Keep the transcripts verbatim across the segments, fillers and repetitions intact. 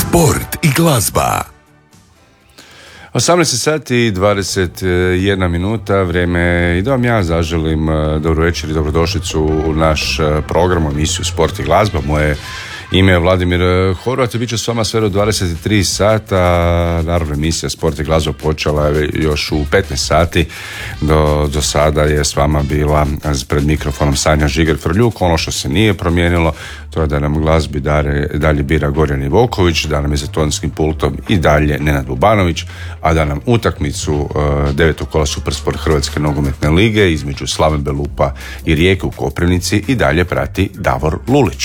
Sport i glazba. osamnaest sati i dvadeset jedna minuta, vrijeme i da vam ja zaželim dobro večer i dobrodošlicu u naš program, emisiju Sport i glazba. Moje ime je Vladimir Horvat i bit ću s vama sve do dvadeset tri sata. Naravno, emisija Sport i glazba počela je još u petnaest sati. Do, do sada je s vama bila pred mikrofonom Sanja Žiger-Frljuk. Ono što se nije promijenilo, to je da nam glazbi dare, dalje bira Gorjan Ivoković, da nam je za tonskim pultom i dalje Nenad Bubanović, a da nam utakmicu uh, devetog kola Supersport Hrvatske nogometne lige između Slaven Belupa i Rijeke u Koprivnici i dalje prati Davor Lulić.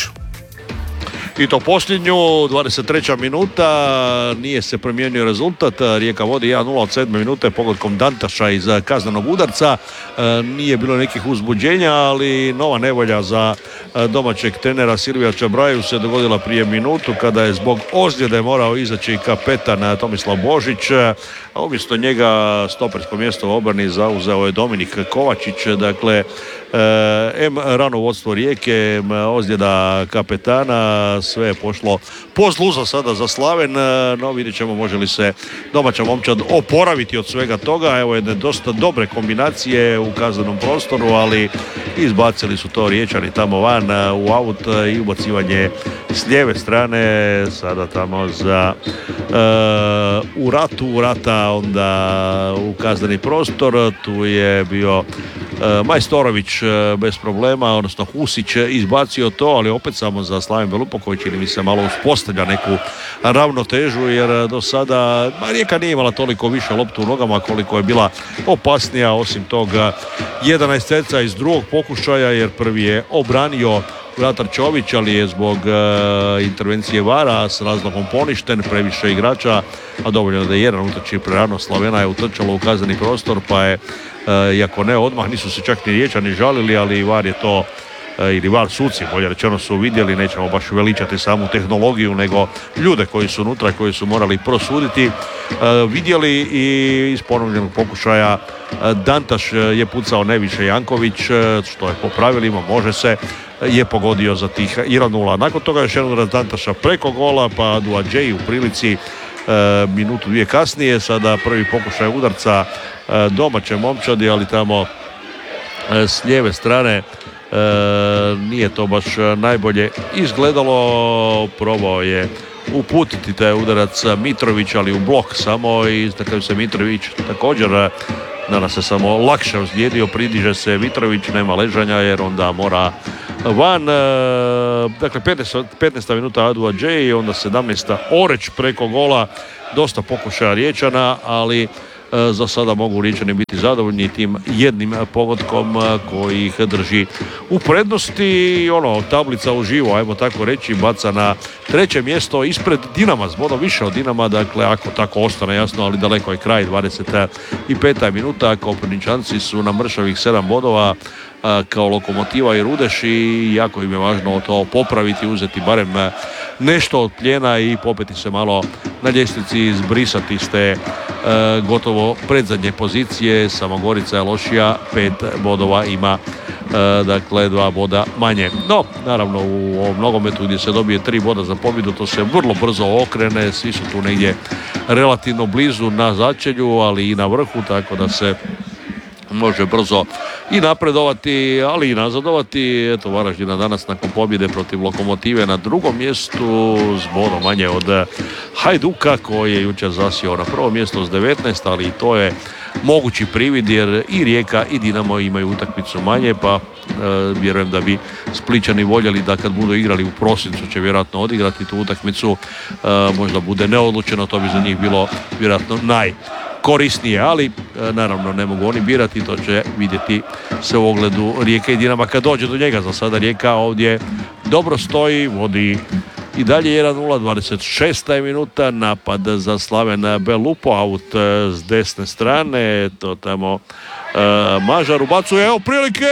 I to posljednju, dvadeset treća minuta, nije se promijenio rezultat, Rijeka vodi jedan nula od sedme minute pogodkom Dantaša iz kaznenog udarca, nije bilo nekih uzbuđenja, ali nova nevolja za domaćeg trenera Silvija Čabraju se dogodila prije minutu kada je zbog ozljede morao izaći kapetan Tomislav Božić, a umjesto njega stopersko mjesto u obrani zauzeo je Dominik Kovačić. Dakle, em rano vodstvo Rijeke, em ozljeda kapetana, sve je pošlo po zlu za sada za Slaven, no vidjet ćemo može li se domaća momčad oporaviti od svega toga. Evo jedne dosta dobre kombinacije u kaznenom prostoru, ali izbacili su to Riječani tamo van u aut i ubacivanje s lijeve strane sada tamo za uh, u ratu u rata onda u kazneni prostor. Tu je bio uh, Majstorović uh, bez problema, odnosno Husić izbacio to, ali opet samo za Slaven Belupo koji čini mi se malo uspostavlja neku ravnotežu, jer do sada Rijeka nije imala toliko više loptu u nogama koliko je bila opasnija. Osim toga jedanaest iz drugog pokušaja, jer prvi je obranio vratar Čović, ali je zbog uh, intervencije vara s razlogom poništen, previše igrača, a dovoljno da je jedan utrči prerano. Slavena je utrčalo u kazneni prostor, pa je, uh, iako ne odmah, nisu se čak ni Riječani žalili, ali var je to ili var suci, bolje rečeno, su vidjeli, nećemo baš veličati samu tehnologiju, nego ljude koji su unutra, koji su morali prosuditi, vidjeli i iz ponovljenog pokušaja Dantaš je pucao Neviše Janković, što je po pravilima, može se, je pogodio za tih jedan nula. Nakon toga još jedan udarac Dantaša preko gola, pa Duadžeji u prilici minutu dvije kasnije. Sada prvi pokušaj udarca domaće momčadi, ali tamo s lijeve strane E, nije to baš najbolje izgledalo. Probao je uputiti taj udarac Mitrović, ali u blok samo, i na kraju se Mitrović također danas se samo lakše ozlijedio, pridiže se Mitrović, nema ležanja jer onda mora van. E, dakle petnaesta minuta Adu Adžeji, onda sedamnaesta Oreć preko gola, dosta pokušaja Riječana, ali za sada mogu Riječani biti zadovoljni tim jednim pogodkom koji ih drži u prednosti. Ono, tablica uživo, ajmo tako reći, baca na treće mjesto ispred Dinama, s bodom više od Dinama, dakle ako tako ostane, jasno, ali daleko je kraj, dvadeset peta minuta, Koprivničanci su na mršavih sedam bodova kao Lokomotiva i Rudeš i jako im je važno to popraviti, uzeti barem nešto od plijena i popeti se malo na ljestvici, izbrisati ste e, gotovo predzadnje pozicije. Samogorica je lošija, pet bodova ima, e, dakle dva boda manje. No, naravno u ovom nogometu gdje se dobije tri boda za pobjedu, to se vrlo brzo okrene, svi su tu negdje relativno blizu na začelju, ali i na vrhu, tako da se može brzo i napredovati, ali i nazadovati. Eto, Varaždina danas nakon pobjede protiv Lokomotive na drugom mjestu s bodom manje od Hajduka koji je jučer zasjeo na prvo mjesto s devetnaest, ali i to je mogući privid jer i Rijeka i Dinamo imaju utakmicu manje, pa e, vjerujem da bi Splićani voljeli da kad budu igrali u prosincu će vjerojatno odigrati tu utakmicu, e, možda bude neodlučeno, to bi za njih bilo vjerojatno naj korisnije, ali e, naravno ne mogu oni birati, to će vidjeti se u ogledu Rijeke i Dinama kad dođe do njega. Za sada Rijeka ovdje dobro stoji, vodi i dalje jedan nula, dvadeset šesta minuta, napad za Slaven Belupo, aut s desne strane, to tamo e, Mažar ubacuje, evo prilike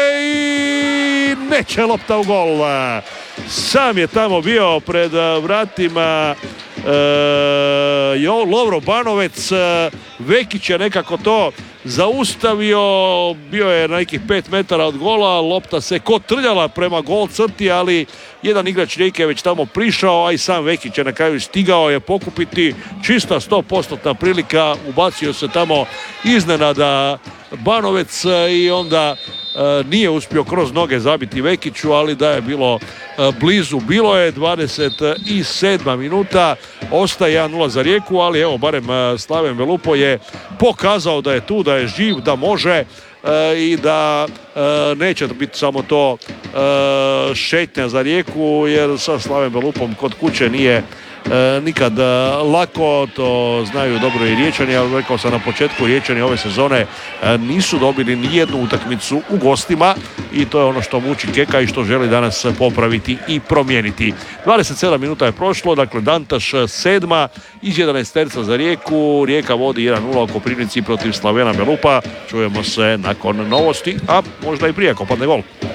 i neće lopta u gol. Sam je tamo bio pred vratima e, Jo Lovro Banovec, Vekić je nekako to zaustavio, bio je na nekih pet metara od gola, lopta se kotrljala prema gol crti, ali jedan igrač Rijeke je već tamo prišao, a i sam Vekić je na kraju stigao je pokupiti, čista sto posto prilika, ubacio se tamo iznenada Banovec i onda e, nije uspio kroz noge zabiti Vekiću, ali da je bilo e, blizu. Bilo je dvadeset sedma minuta, ostaje jedan nula za Rijeku, ali evo barem e, Slaven Belupo je pokazao da je tu, da je živ, da može e, i da e, neće biti samo to e, šetnja za Rijeku, jer sa Slaven Belupom kod kuće nije E, nikad e, lako, to znaju dobro i Riječani, ali rekao sam na početku, Riječani ove sezone e, nisu dobili ni jednu utakmicu u gostima i to je ono što muči Keka i što želi danas popraviti i promijeniti. dvadeset sedam minuta je prošlo, dakle Dantaš sedma iz jedanaest terca za Rijeku, Rijeka vodi jedan nula u Koprivnici protiv Slavena Belupa. Čujemo se nakon novosti, a možda i prije ako padne gol.